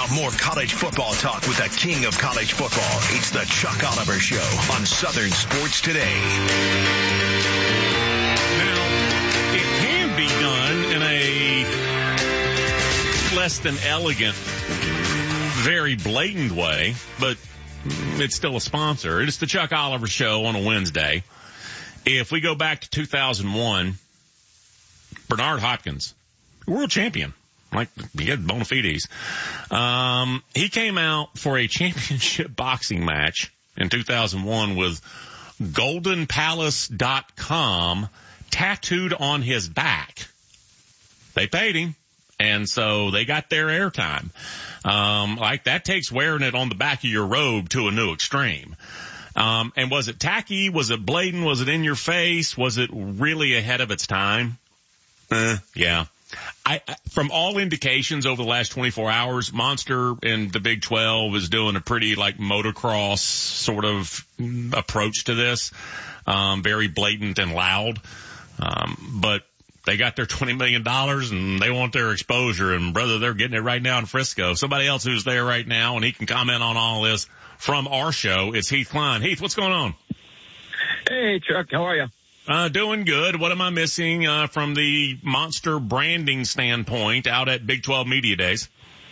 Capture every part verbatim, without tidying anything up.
Now, more college football talk with the king of college football. It's the Chuck Oliver Show on Southern Sports Today. Now, it can be done in a less than elegant, very blatant way, but it's still a sponsor. It's the Chuck Oliver Show on a Wednesday. If we go back to two thousand one, Bernard Hopkins, world champion. Like, he had bona fides. Um, he came out for a championship boxing match in two thousand one with golden palace dot com tattooed on his back. They paid him, and so they got their airtime. Um, like, that takes wearing it on the back of your robe to a new extreme. Um, and was it tacky? Was it blatant? Was it in your face? Was it really ahead of its time? Uh, yeah. I, from all indications over the last twenty-four hours, Monster in the Big twelve is doing a pretty like motocross sort of approach to this. Um, very blatant and loud. Um, but they got their twenty million dollars and they want their exposure, and brother, they're getting it right now in Frisco. Somebody else who's there right now and he can comment on all this from our show is Heath Klein. Heath, what's going on? Hey, Chuck, how are you? Uh, doing good. What am I missing, uh, from the Monster branding standpoint out at Big twelve Media Days?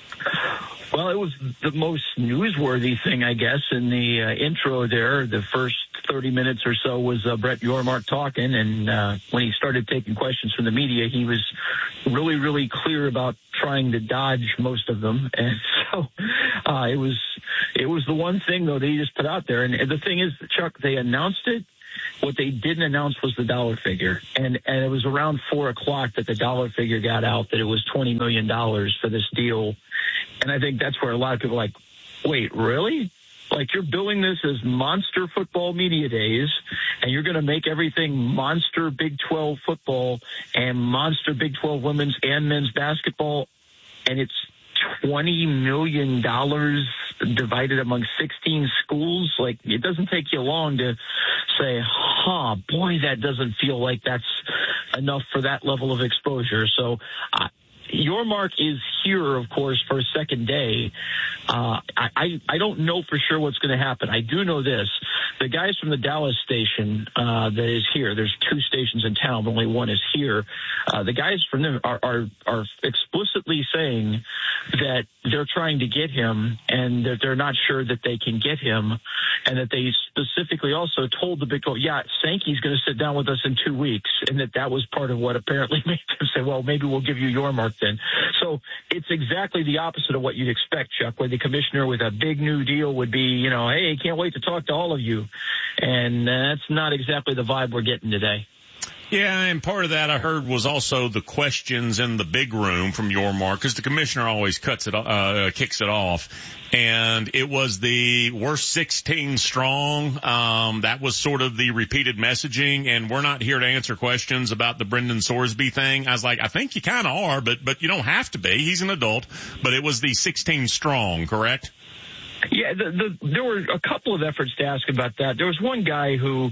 Well, it was the most newsworthy thing, I guess, in the uh, intro there. The first thirty minutes or so was uh, Brett Yormark talking, and uh, when he started taking questions from the media, he was really, really clear about trying to dodge most of them. And so uh, it was it was the one thing, though, that he just put out there. And the thing is, Chuck, they announced it. What they didn't announce was the dollar figure. And, and it was around four o'clock that the dollar figure got out, that it was twenty million dollars for this deal. And I think that's where a lot of people are like, wait, really? Like, you're billing this as Monster Football Media Days, and you're going to make everything Monster Big twelve football and Monster Big twelve women's and men's basketball, and it's twenty million dollars divided among sixteen schools. Like, it doesn't take you long to say, huh, boy, that doesn't feel like that's enough for that level of exposure. So uh, Yormark is here, of course, for a second day. Uh, I, I don't know for sure what's going to happen. I do know this. The guys from the Dallas station uh, that is here, there's two stations in town, but only one is here. Uh, the guys from them are, are, are explicitly saying that they're trying to get him and that they're not sure that they can get him, and that they specifically also told the Big twelve, yeah, Sankey's going to sit down with us in two weeks, and that that was part of what apparently made them say, well, maybe we'll give you Yormark then. So it's exactly the opposite of what you'd expect, Chuck, where the commissioner with a big new deal would be, you know, hey, can't wait to talk to all of you. And that's not exactly the vibe we're getting today. Yeah, and part of that I heard was also the questions in the big room from Yormark, because the commissioner always cuts it, uh, kicks it off. And it was the we're sixteen strong. Um, that was sort of the repeated messaging. And we're not here to answer questions about the Brendan Sorsby thing. I was like, I think you kind of are, but, but you don't have to be. He's an adult. But it was the sixteen strong, correct? Yeah, the, the, there were a couple of efforts to ask about that. There was one guy who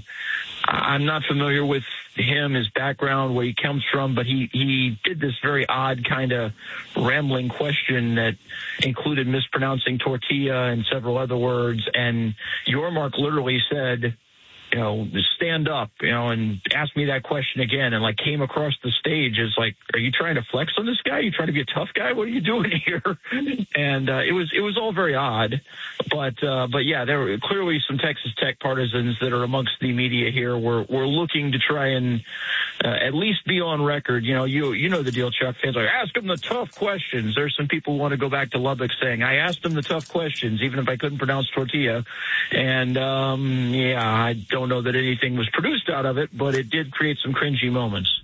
I'm not familiar with him, his background, where he comes from, but he, he did this very odd kind of rambling question that included mispronouncing tortilla and several other words. And Yormark literally said, you know, stand up, you know, and ask me that question again, and like came across the stage as like, are you trying to flex on this guy? Are you trying to be a tough guy? What are you doing here? And uh, it was it was all very odd, but uh, but yeah, there were clearly some Texas Tech partisans that are amongst the media here. We're we're looking to try and uh, at least be on record. You know, you you know the deal, Chuck. Fans are like, ask them the tough questions. There's some people who want to go back to Lubbock saying, I asked them the tough questions, even if I couldn't pronounce tortilla. And um, yeah, I don't know that anything was produced out of it, but it did create some cringy moments.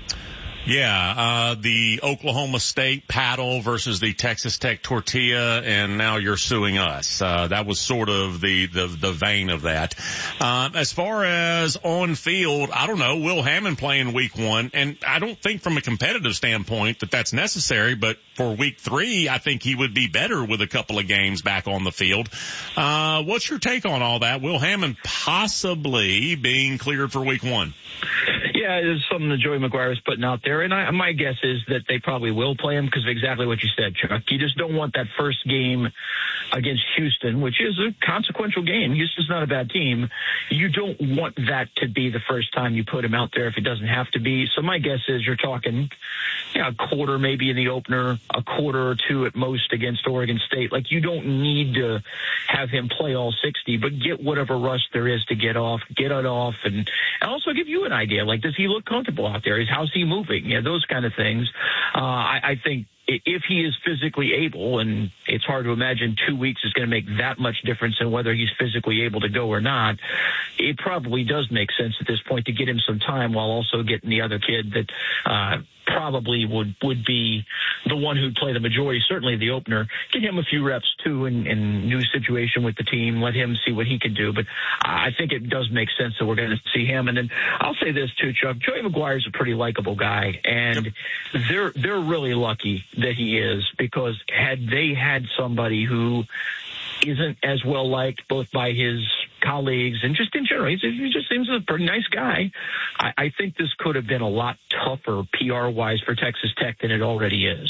Yeah, uh, the Oklahoma State paddle versus the Texas Tech tortilla, and now you're suing us. Uh, that was sort of the, the, the vein of that. Uh, as far as on field, I don't know, Will Hammond playing week one, and I don't think from a competitive standpoint that that's necessary, but for week three, I think he would be better with a couple of games back on the field. Uh, what's your take on all that? Will Hammond possibly being cleared for week one? Yeah, Yeah, there's something that Joey McGuire is putting out there, and I, my guess is that they probably will play him because of exactly what you said, Chuck. You just don't want that first game against Houston, which is a consequential game. Houston's not a bad team. You don't want that to be the first time you put him out there if it doesn't have to be. So my guess is you're talking you know, a quarter maybe in the opener, a quarter or two at most against Oregon State. Like, you don't need to have him play all sixty, but get whatever rust there is to get off, get it off, and, and also give you an idea. Like, does he look comfortable out there? How's he moving? Yeah, those kind of things. Uh, I, I think if he is physically able, and it's hard to imagine two weeks is going to make that much difference in whether he's physically able to go or not, it probably does make sense at this point to get him some time while also getting the other kid that uh, probably would, would be the one who'd play the majority, certainly the opener. Get him a few reps, too, in, in new situation with the team. Let him see what he can do. But I think it does make sense that we're going to see him. And then I'll say this, too, Chuck. Joey McGuire's a pretty likable guy, and they're they're really lucky that he is, because had they had somebody who isn't as well liked both by his colleagues and just in general, he just seems a pretty nice guy, I, I think this could have been a lot tougher P R-wise for Texas Tech than it already is.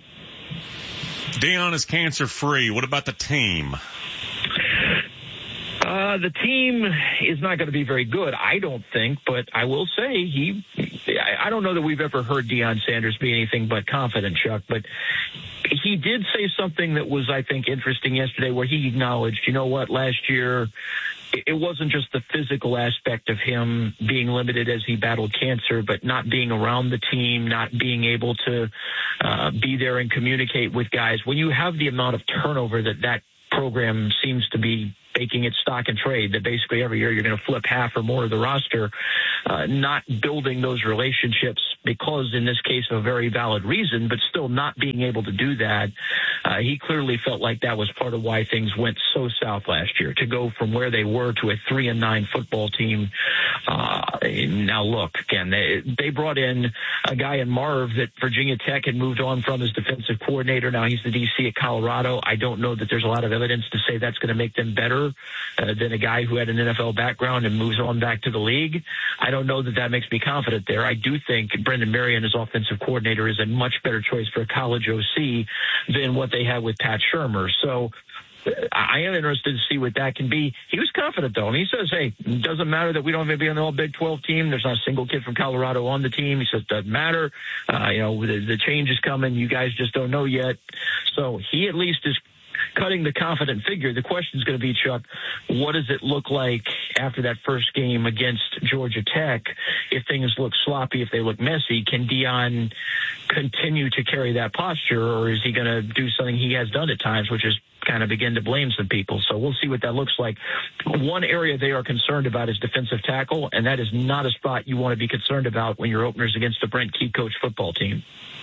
Deion is cancer-free. What about the team? Uh, the team is not going to be very good, I don't think, but I will say he, I, I don't know that we've ever heard Deion Sanders be anything but confident, Chuck, but he did say something that was, I think, interesting yesterday, where he acknowledged, you know what, last year it wasn't just the physical aspect of him being limited as he battled cancer, but not being around the team, not being able to uh, be there and communicate with guys. When you have the amount of turnover that that program seems to be making it stock and trade, that basically every year you're going to flip half or more of the roster, uh, not building those relationships because, in this case, of a very valid reason, but still not being able to do that. Uh, he clearly felt like that was part of why things went so south last year, to go from where they were to a three and nine football team. Uh, now, look, again, they, they brought in a guy in Marv that Virginia Tech had moved on from as defensive coordinator. Now he's the D C at Colorado. I don't know that there's a lot of evidence to say that's going to make them better Uh, than a guy who had an N F L background and moves on back to the league. I don't know that that makes me confident there. I do think Brendan Marion as offensive coordinator is a much better choice for a college O C than what they had with Pat Shurmur. So I am interested to see what that can be. He was confident, though. I mean, he says, hey, it doesn't matter that we don't have to be on the all-Big twelve team. There's not a single kid from Colorado on the team. He says, it doesn't matter. Uh, you know, the, the change is coming. You guys just don't know yet. So he at least is cutting the confident figure. The question is going to be, Chuck, what does it look like after that first game against Georgia Tech? If things look sloppy, if they look messy, can Deion continue to carry that posture, or is he going to do something he has done at times, which is kind of begin to blame some people? So we'll see what that looks like. One area they are concerned about is defensive tackle, and that is not a spot you want to be concerned about when your opener's against a Brent Key coach football team.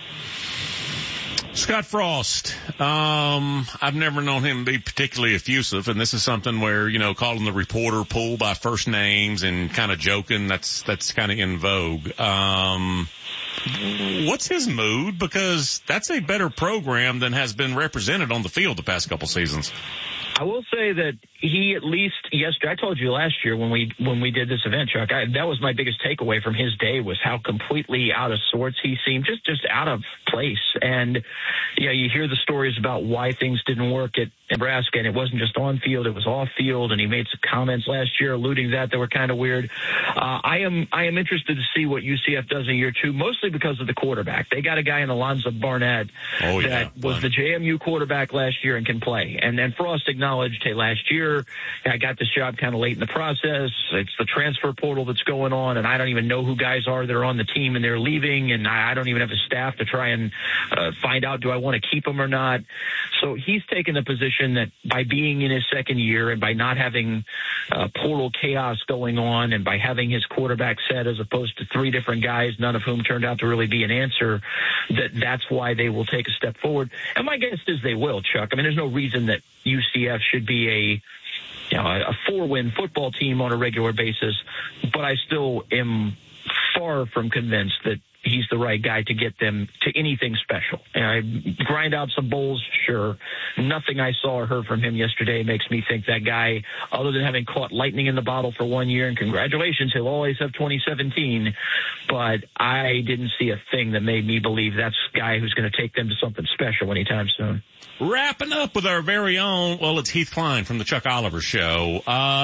Scott Frost, um, I've never known him to be particularly effusive, and this is something where, you know, calling the reporter pool by first names and kind of joking, that's that's kind of in vogue. Um, what's his mood? Because that's a better program than has been represented on the field the past couple seasons. I will say that he at least yesterday, I told you last year when we when we did this event, Chuck, I, that was my biggest takeaway from his day, was how completely out of sorts he seemed, just just out of place. And you know, you hear the stories about why things didn't work at Nebraska, and it wasn't just on field, it was off field, and he made some comments last year alluding to that that were kind of weird. Uh, I am I am interested to see what U C F does in year two, mostly because of the quarterback. They got a guy in Alonzo Barnett oh, yeah. that was the J M U quarterback last year and can play. And then Frost acknowledged, hey, last year I got this job kind of late in the process. It's the transfer portal that's going on, and I don't even know who guys are that are on the team and they're leaving, and I don't even have a staff to try and uh, find out, do I want to keep them or not? So he's taken the position that by being in his second year and by not having uh, portal chaos going on and by having his quarterback set as opposed to three different guys, none of whom turned out to really be an answer, that that's why they will take a step forward. And my guess is they will, Chuck. I mean, there's no reason that U C F should be a you know, a four-win football team on a regular basis, but I still am far from convinced that he's the right guy to get them to anything special. And I grind out some bowls, sure. Nothing I saw or heard from him yesterday makes me think that guy, other than having caught lightning in the bottle for one year, and congratulations, he'll always have twenty seventeen. But I didn't see a thing that made me believe that's a guy who's going to take them to something special anytime soon. Wrapping up with our very own, well, it's Heath Klein from the Chuck Oliver Show.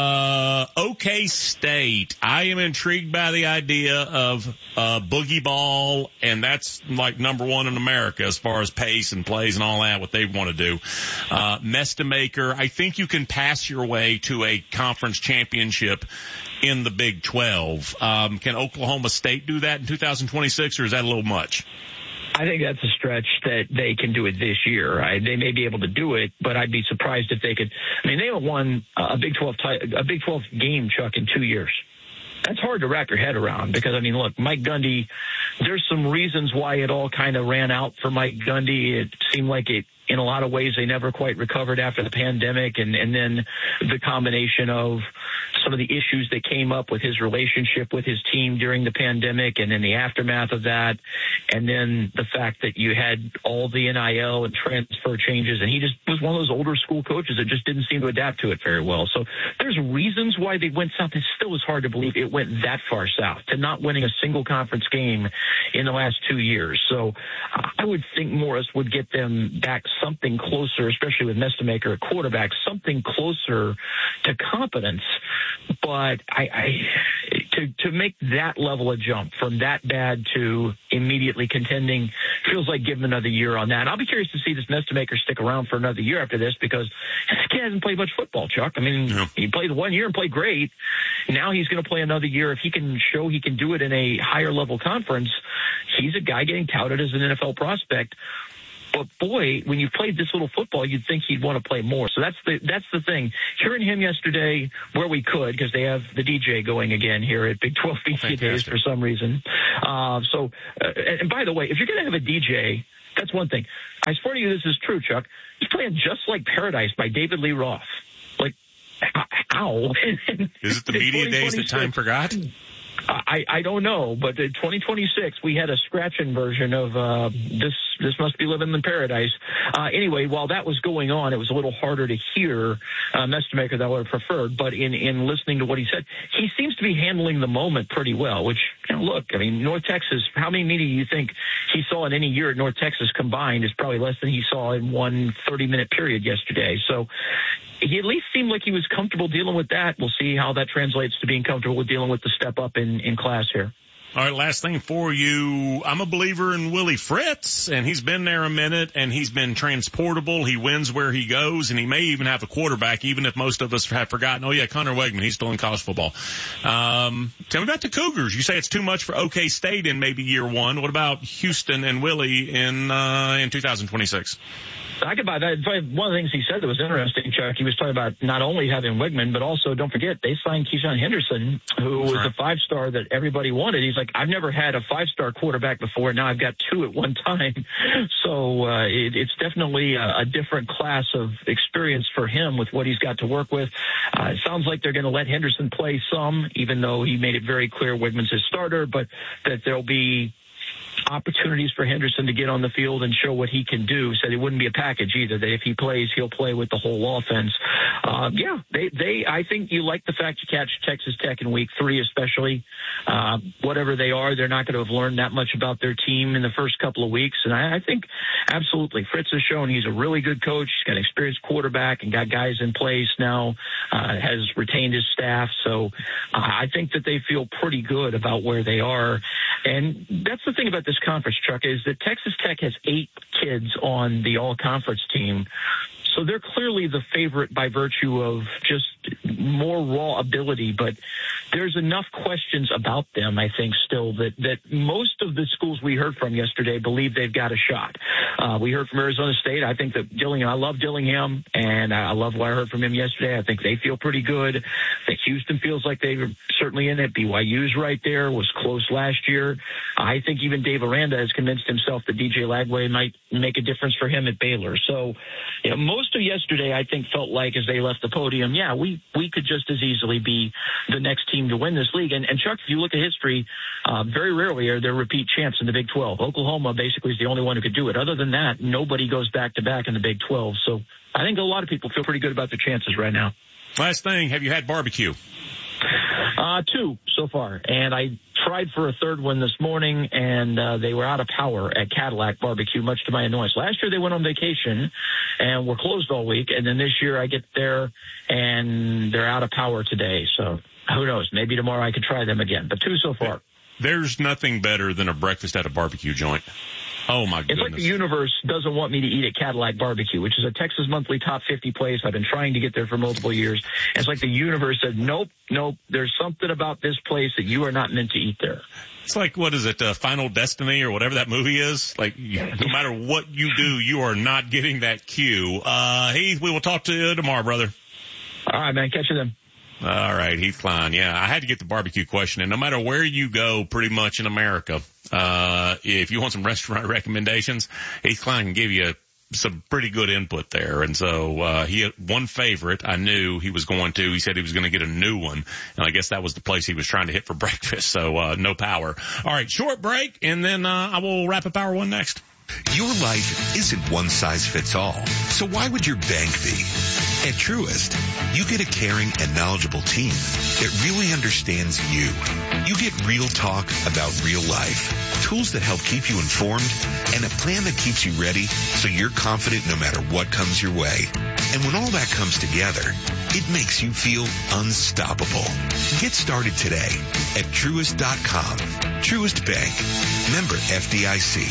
Uh, OK State. I am intrigued by the idea of uh, boogie ball, and that's like number one in America as far as pace and plays and all that, what they want to do. Uh, Mestamaker, I think you can pass your way to a conference championship in the Big twelve. Um, can Oklahoma State do that in two thousand twenty-six, or is that a little much? I think that's a stretch that they can do it this year. I, they may be able to do it, but I'd be surprised if they could. I mean, they haven't won a Big twelve t- a Big twelve game, Chuck, in two years. That's hard to wrap your head around because, I mean, look, Mike Gundy, there's some reasons why it all kind of ran out for Mike Gundy. It seemed like it, in a lot of ways, they never quite recovered after the pandemic, and, and then the combination of some of the issues that came up with his relationship with his team during the pandemic and then the aftermath of that, and then the fact that you had all the N I L and transfer changes, and he just was one of those older school coaches that just didn't seem to adapt to it very well. So there's reasons why they went south. It still is hard to believe it went that far south, to not winning a single conference game in the last two years. So I would think Morris would get them back something closer, especially with Mestamaker at quarterback, something closer to competence. But I, I to to make that level of jump from that bad to immediately contending feels like give him another year on that. And I'll be curious to see this Mestamaker stick around for another year after this, because this kid hasn't played much football, Chuck. I mean, yeah. He played one year and played great. Now he's going to play another year. If he can show he can do it in a higher level conference, he's a guy getting touted as an N F L prospect. But boy, when you played this little football, you'd think he'd want to play more. So that's the that's the thing. Hearing him yesterday, where we could, because they have the D J going again here at Big twelve B C Days for some reason. Uh, so, uh, and by the way, if you're going to have a D J, that's one thing. I swear to you, this is true, Chuck. He's playing Just Like Paradise by David Lee Roth. Like, ow. Is it the media days that time forgot? I, I don't know, but in twenty twenty-six, we had a scratching version of uh, this This Must Be Living in Paradise. Uh, anyway, while that was going on, it was a little harder to hear uh, Mestamaker than I would have preferred. But in, in listening to what he said, he seems to be handling the moment pretty well, which, you know, look, I mean, North Texas, how many media do you think he saw in any year at North Texas combined is probably less than he saw in one thirty-minute period yesterday. So he at least seemed like he was comfortable dealing with that. We'll see how that translates to being comfortable with dealing with the step up in, in class here. All right, last thing for you. I'm a believer in Willie Fritz, and he's been there a minute, and he's been transportable. He wins where he goes, and he may even have a quarterback, even if most of us have forgotten. Oh, yeah, Connor Wegman, he's still in college football. Um, tell me about the Cougars. You say it's too much for OK State in maybe year one. What about Houston and Willie in uh, in two thousand twenty-six? I could buy that. One of the things he said that was interesting, Chuck, he was talking about not only having Wigman, but also, don't forget, they signed Keyshawn Henderson, who was right. the five-star that everybody wanted. He's like, I've never had a five-star quarterback before. Now I've got two at one time. So uh, it, it's definitely a, a different class of experience for him with what he's got to work with. Uh, it sounds like they're going to let Henderson play some, even though he made it very clear Wigman's his starter, but that there'll be opportunities for Henderson to get on the field and show what he can do. Said it wouldn't be a package either. That if he plays, he'll play with the whole offense. Uh, yeah, they, they, I think you like the fact you catch Texas Tech in week three, especially. Uh, whatever they are, they're not going to have learned that much about their team in the first couple of weeks. And I, I think absolutely Fritz has shown he's a really good coach. He's got an experienced quarterback and got guys in place now, uh, has retained his staff. So uh, I think that they feel pretty good about where they are. And that's the thing about this conference, Chuck, is that Texas Tech has eight kids on the all-conference team. So they're clearly the favorite by virtue of just more raw ability, but there's enough questions about them, I think, still that, that most of the schools we heard from yesterday believe they've got a shot. Uh, we heard from Arizona State. I think that Dillingham, I love Dillingham, and I love what I heard from him yesterday. I think they feel pretty good. I think Houston feels like they're certainly in it. B Y U's right there, was close last year. I think even Dave Aranda has convinced himself that D J Lagway might make a difference for him at Baylor. So, you know, most of yesterday, I think, felt like as they left the podium, yeah, we, we could just as easily be the next team team to win this league. And, and Chuck, if you look at history, uh, very rarely are there repeat champs in the Big twelve. Oklahoma basically is the only one who could do it. Other than that, nobody goes back to back in the Big twelve. So I think a lot of people feel pretty good about their chances right now. Last thing, have you had barbecue? Uh, two so far. And I tried for a third one this morning, and uh, they were out of power at Cadillac Barbecue, much to my annoyance. Last year they went on vacation and were closed all week, and then this year I get there and they're out of power today. So who knows? Maybe tomorrow I could try them again. But two so far. There's nothing better than a breakfast at a barbecue joint. Oh, my goodness. It's like the universe doesn't want me to eat at Cadillac Barbecue, which is a Texas Monthly Top fifty place. I've been trying to get there for multiple years. And it's like the universe said, nope, nope, there's something about this place that you are not meant to eat there. It's like, what is it, uh, Final Destiny or whatever that movie is? Like, no matter what you do, you are not getting that cue. Uh, Heath, we will talk to you tomorrow, brother. All right, man. Catch you then. All right, Heath Klein. Yeah, I had to get the barbecue question. And no matter where you go pretty much in America, uh, if you want some restaurant recommendations, Heath Klein can give you some pretty good input there. And so, uh, he had one favorite I knew he was going to. He said he was going to get a new one. And I guess that was the place he was trying to hit for breakfast. So, uh, no power. All right, short break. And then, uh, I will wrap up hour one next. Your life isn't one size fits all. So why would your bank be? At Truist, you get a caring and knowledgeable team that really understands you. You get real talk about real life, tools that help keep you informed, and a plan that keeps you ready so you're confident no matter what comes your way. And when all that comes together, it makes you feel unstoppable. Get started today at Truist dot com. Truist Bank. Member F D I C.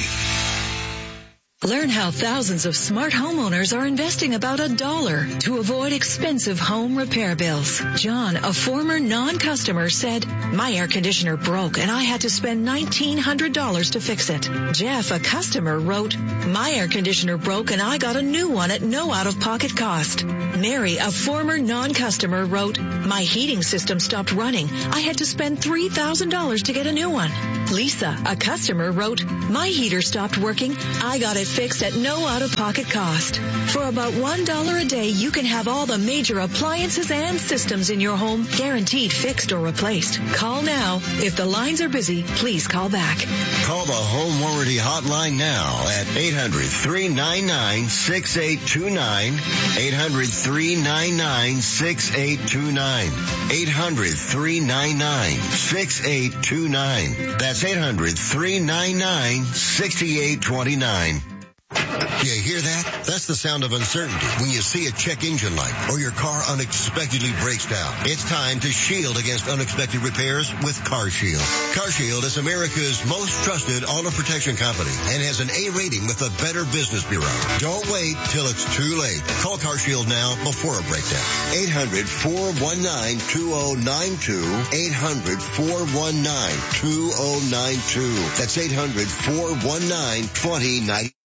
Learn how thousands of smart homeowners are investing about a dollar to avoid expensive home repair bills. John, a former non-customer, said, my air conditioner broke and I had to spend nineteen hundred dollars to fix it. Jeff, a customer, wrote, my air conditioner broke and I got a new one at no out-of-pocket cost. Mary, a former non-customer, wrote, my heating system stopped running. I had to spend three thousand dollars to get a new one. Lisa, a customer, wrote, my heater stopped working. I got it fixed at no out-of-pocket cost. For about one dollar a day, you can have all the major appliances and systems in your home guaranteed fixed or replaced. Call now. If the lines are busy, please call back. Call the Home Warranty Hotline now at eight hundred, three nine nine, six eight two nine, eight hundred, three nine nine, six eight two nine, eight hundred, three nine nine, six eight two nine. That's eight hundred, three nine nine, six eight two nine. You hear that? That's the sound of uncertainty when you see a check engine light or your car unexpectedly breaks down. It's time to shield against unexpected repairs with CarShield. CarShield is America's most trusted auto protection company and has an A rating with the Better Business Bureau. Don't wait till it's too late. Call CarShield now before a breakdown. eight hundred, four one nine, two oh nine two. eight hundred, four one nine, two oh nine two. That's eight hundred, four one nine, two oh nine two.